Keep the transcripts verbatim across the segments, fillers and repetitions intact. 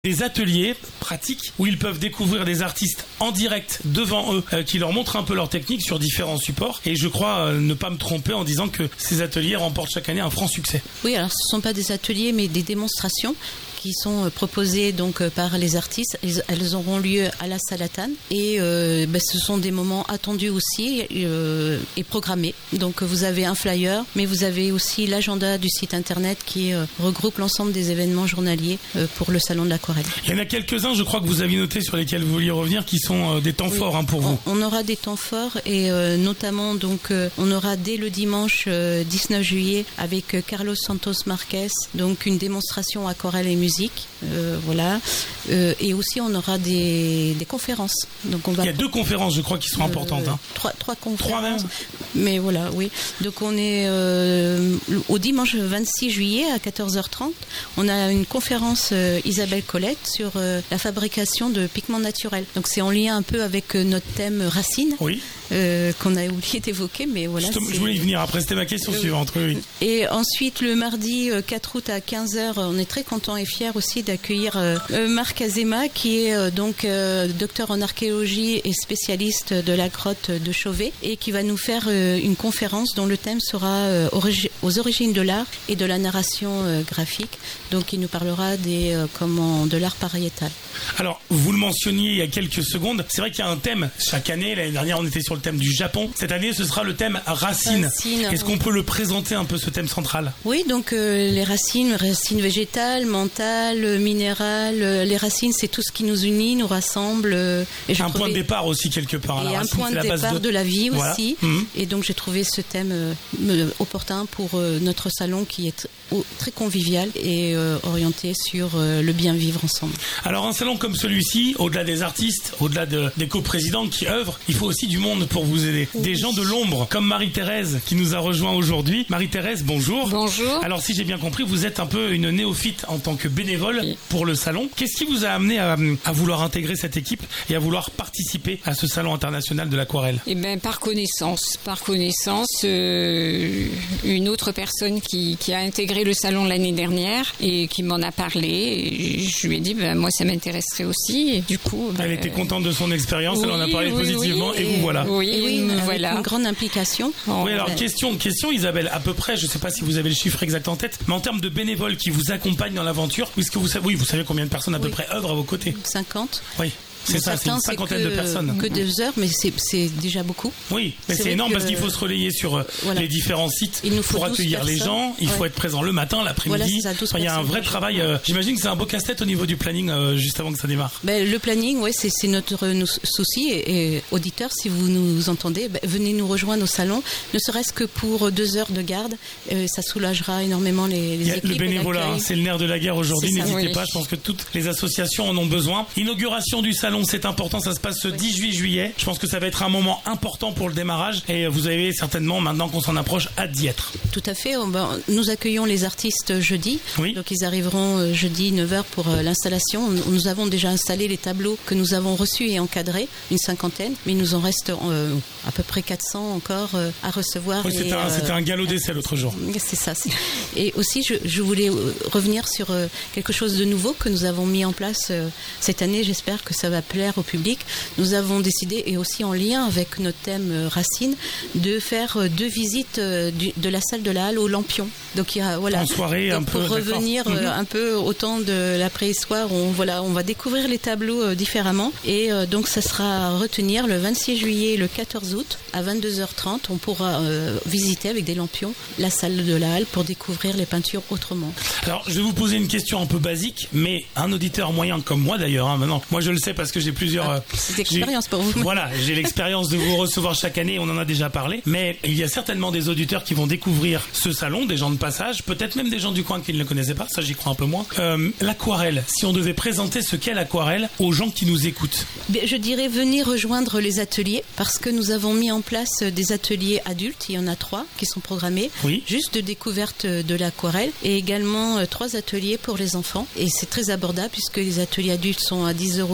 Des ateliers pratiques où ils peuvent découvrir des artistes en direct devant eux euh, qui leur montrent un peu leur technique sur différents supports. Et je crois euh, ne pas me tromper en disant que ces ateliers remportent chaque année un franc succès. Oui, alors ce ne sont pas des ateliers mais des démonstrations qui sont proposées donc par les artistes. Elles, elles auront lieu à la Salatane et euh, ben, ce sont des moments attendus aussi euh, et programmés. Donc vous avez un flyer, mais vous avez aussi l'agenda du site internet qui euh, regroupe l'ensemble des événements journaliers euh, pour le Salon de l'Aquarelle. Il y en a quelques-uns, je crois que vous aviez noté sur lesquels vous vouliez revenir, qui sont euh, des temps oui. forts hein, pour vous. On, on aura des temps forts et euh, notamment donc euh, on aura dès le dimanche euh, dix-neuf juillet avec euh, Carlos Santos Marquez, donc une démonstration aquarelle et musique. Euh, voilà. Euh, et aussi on aura des, des conférences. Donc on va Il y a deux conférences, je crois, qui sont euh, importantes. Hein. Trois, trois conférences. Trois même. Mais voilà, oui. Donc on est euh, au dimanche vingt-six juillet à quatorze heures trente. On a une conférence euh, Isabelle Colette sur euh, la fabrication de pigments naturels. Donc c'est en lien un peu avec euh, notre thème racines. Oui. Euh, qu'on a oublié d'évoquer, mais voilà. Je voulais y venir après, c'était ma question euh, suivante. Oui. Et ensuite, le mardi quatre août à quinze heures, on est très content et fiers aussi d'accueillir euh, Marc Azema, qui est euh, donc euh, docteur en archéologie et spécialiste de la grotte de Chauvet, et qui va nous faire euh, une conférence dont le thème sera euh, origi- aux origines de l'art et de la narration euh, graphique. Donc, il nous parlera des, euh, comment, de l'art pariétal. Alors, vous le mentionniez il y a quelques secondes, c'est vrai qu'il y a un thème chaque année. L'année dernière, on était sur le thème du Japon. Cette année, ce sera le thème racines. Racine, Est-ce qu'on peut le présenter un peu, ce thème central ? Oui, donc euh, les racines, racines végétales, mentales, minérales. Euh, les racines, c'est tout ce qui nous unit, nous rassemble. Euh, et je un trouvais... point de départ aussi, quelque part. Et la un racine, point de la départ de... de la vie voilà. aussi. Mmh. Et donc, j'ai trouvé ce thème euh, opportun pour euh, notre salon qui est t- très convivial et euh, orienté sur euh, le bien vivre ensemble. Alors, un salon comme celui-ci, au-delà des artistes, au-delà de, des coprésidents qui œuvrent, il faut aussi du monde pour vous aider. Oui. Des gens de l'ombre, comme Marie-Thérèse qui nous a rejoint aujourd'hui. Marie-Thérèse, bonjour. Bonjour. Alors, si j'ai bien compris, vous êtes un peu une néophyte en tant que bénévole oui. pour le salon. Qu'est-ce qui vous a amené à, à vouloir intégrer cette équipe et à vouloir participer à ce salon international de l'aquarelle ? Eh bien, par connaissance. Par connaissance, euh, une autre personne qui, qui a intégré le salon l'année dernière et qui m'en a parlé. Et je lui ai dit, ben, moi, ça m'intéresserait aussi. Et du coup, ben, elle était contente de son expérience, oui, elle en a parlé oui, positivement oui, et, et vous voilà. Oui, et oui me avec voilà. Une grande implication. Oh, oui, alors ouais. question, question Isabelle, à peu près, je ne sais pas si vous avez le chiffre exact en tête, mais en termes de bénévoles qui vous accompagnent dans l'aventure, est-ce que vous savez, oui, vous savez combien de personnes à oui. peu près œuvrent à vos côtés ? cinquante. Oui. C'est ça, c'est une cinquantaine que, de personnes. Que deux heures, mais c'est, c'est déjà beaucoup. Oui, mais c'est, c'est énorme que, parce qu'il faut se relayer sur voilà. les différents sites pour accueillir les gens. Il ouais. faut être présent le matin, l'après-midi. Voilà, enfin, il y a un vrai travail. Euh, j'imagine que c'est un beau casse-tête au niveau du planning euh, juste avant que ça démarre. Ben, le planning, ouais, c'est, c'est notre nous, souci. Et, et auditeurs, si vous nous entendez, ben, venez nous rejoindre au salon. Ne serait-ce que pour deux heures de garde, euh, ça soulagera énormément les, les équipes. Le bénévolat, c'est le nerf de la guerre aujourd'hui. N'hésitez oui. pas. Je pense que toutes les associations en ont besoin. Inauguration du salon, c'est important. Ça Ça se passe le dix-huit juillet. Je pense que ça va être un moment important pour le démarrage et vous avez certainement, maintenant qu'on s'en approche, hâte d'y être. Tout à fait. Nous accueillons les artistes jeudi. Oui. Donc ils arriveront jeudi neuf heures pour l'installation. Nous avons déjà installé les tableaux que nous avons reçus et encadrés, une cinquantaine, mais il nous en reste euh, à peu près quatre cents encore euh, à recevoir. Oui, c'était, et, un, euh, c'était un galop d'essai l'autre jour. C'est ça. C'est... Et aussi, je, je voulais revenir sur euh, quelque chose de nouveau que nous avons mis en place euh, cette année. J'espère que ça va plaire au public. Nous avons décidé, et aussi en lien avec notre thème euh, Racines, de faire euh, deux visites euh, du, de la salle de la Halle au Lampion. Donc il y a voilà. En soirée, donc, un pour peu. revenir euh, mm-hmm. un peu au temps de la préhistoire, on voilà, on va découvrir les tableaux euh, différemment. Et euh, donc ça sera à retenir le vingt-six juillet et le quatorze août à vingt-deux heures trente. On pourra euh, visiter avec des lampions la salle de la Halle pour découvrir les peintures autrement. Alors je vais vous poser une question un peu basique, mais un auditeur moyen comme moi d'ailleurs. Hein, maintenant, moi je le sais parce que j'ai plusieurs. Ah. C'est l'expérience pour vous. Voilà, j'ai l'expérience de vous recevoir chaque année, on en a déjà parlé, mais il y a certainement des auditeurs qui vont découvrir ce salon, des gens de passage, peut-être même des gens du coin qui ne le connaissaient pas, ça j'y crois un peu moins. Euh, l'aquarelle, si on devait présenter ce qu'est l'aquarelle aux gens qui nous écoutent. Je dirais venez rejoindre les ateliers, parce que nous avons mis en place des ateliers adultes, il y en a trois qui sont programmés, oui. juste de découverte de l'aquarelle, et également euh, trois ateliers pour les enfants, et c'est très abordable puisque les ateliers adultes sont à dix euros et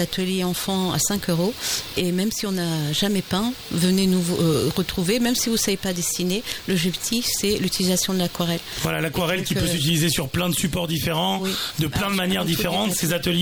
atelier enfant à cinq euros. Et même si on n'a jamais peint, venez nous euh, retrouver. Même si vous ne savez pas dessiner, l'objectif, c'est l'utilisation de l'aquarelle. Voilà, l'aquarelle qui peut euh, s'utiliser sur plein de supports différents, oui, de plein de manières différentes. Ces ateliers